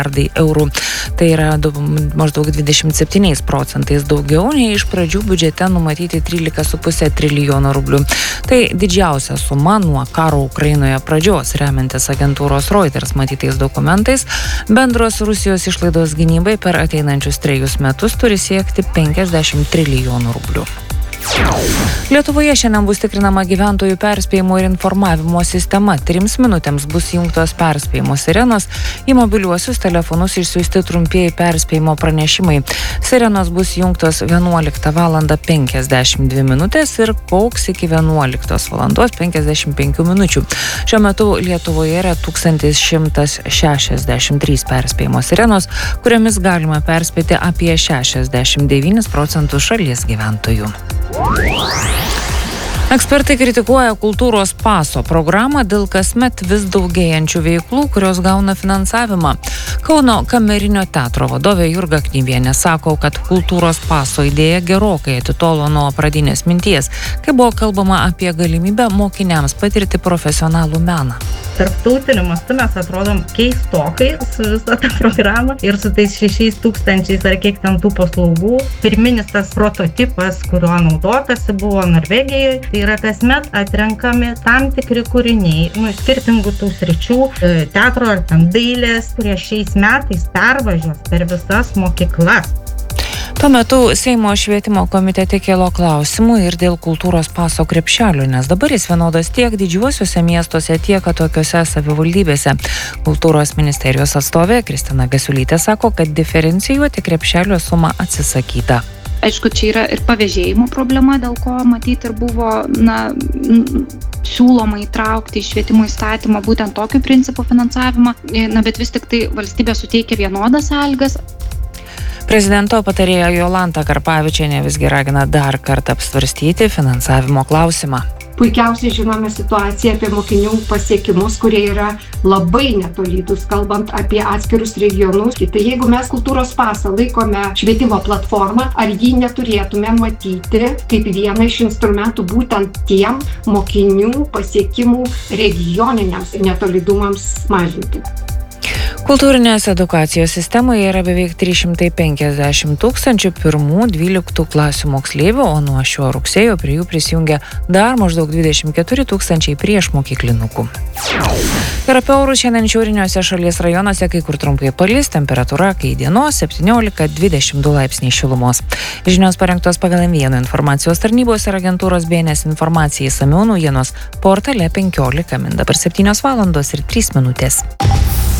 eurų. Tai yra maždaug 27% daugiau nei iš pradžių biudžete numatyti 13,5 trilijono rublių. Tai didžiausia suma nuo karo Ukrainoje pradžios, remiantis agentūros Reuters matytais dokumentais. Bendros Rusijos išlaidos gynybai per ateinančius 3 metus turi siekti 50 trilijonų rublių. Lietuvoje šiandien bus tikrinama gyventojų perspėjimo ir informavimo sistema. 3 minutėms bus įjungtos perspėjimo sirenos, į mobiliuosius telefonus išsiųsti trumpieji perspėjimo pranešimai. Sirenos bus įjungtos 11:52 ir kauks iki 11:55. Šiuo metu Lietuvoje yra 1163 perspėjimo sirenos, kuriomis galima perspėti apie 69% šalies gyventojų. Ekspertai kritikuoja kultūros paso programą dėl kasmet vis daugėjančių veiklų, kurios gauna finansavimą. Kauno kamerinio teatro vadovė Jurga Knyvienė sako, kad kultūros paso idėja gerokai atitolo nuo pradinės minties, kai buvo kalbama apie galimybę mokiniams patirti profesionalų meną. Tarptautiniu mastu mes atrodom keistokai su visą tą programą ir su tais 6 tūkstančiais ar kiek ten tų paslaugų. Pirminis tas prototipas, kuriuo naudotasi, buvo Norvegijoje. Tai yra kasmet atrenkami tam tikri kūriniai, skirtingų tų sričių, teatro ar ten dailės, kurie šiais metais pervažiuos per visas mokyklas. Tuo metu Seimo švietimo komitete kilo klausimų ir dėl kultūros paso krepšelio, nes dabar jis vienodas tiek didžiuosiuose miestuose, tiek tokiuose savivaldybėse. Kultūros ministerijos atstovė Kristina Gasiulytė sako, kad diferencijuoti krepšelio sumą atsisakyta. Aišku, čia yra ir pavėžėjimo problema, dėl ko matyti ir buvo siūloma įtraukti į švietimo įstatymą būtent tokiu principu finansavimą, bet vis tik tai valstybė suteikia vienodas sąlygas. Prezidento patarėja Jolanta Karpavičienė visgi ragina dar kartą apsvarstyti finansavimo klausimą. Puikiausiai žinome situaciją apie mokinių pasiekimus, kurie yra labai netolydus, kalbant apie atskirus regionus. Tai jeigu mes kultūros pasą laikome švietimo platformą, ar jį neturėtume matyti kaip vieną iš instrumentų būtent tiem mokinių pasiekimų regioniniams netolydumams mažinti. Kultūrinės edukacijos sistemoje yra beveik 350 tūkstančių 1-12 klasių moksleivių, o nuo šio rugsėjo prie jų prisijungia dar maždaug 24 tūkstančiai priešmokyklinukų. Ir apie orus šiandien šiauriniuose šalies rajonuose kai kur trumpai palis, temperatūra kai dienos 17-22 laipsniai šilumos. Žinios parengtos pagal M1 informacijos tarnybos ir agentūros BNS informacijai išsamiau naujienos portale 15 min. Dabar 7 valandos ir 3 minutės.